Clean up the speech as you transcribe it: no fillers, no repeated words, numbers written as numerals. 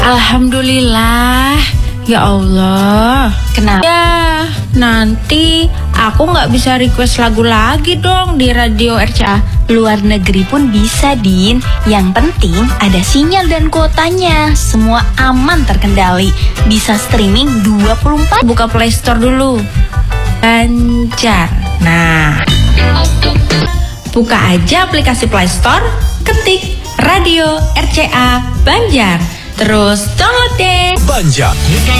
Alhamdulillah. Ya Allah. Kenapa? Ya, nanti aku nggak bisa request lagu lagi dong di radio RCA. Luar negeri pun bisa, Din. Yang penting ada sinyal dan kuotanya. Semua aman terkendali. Bisa streaming 24. Buka Play Store dulu. Banjar. Nah, buka aja aplikasi Play Store, ketik Radio RCA Banjar. Terus download deh. Banjar.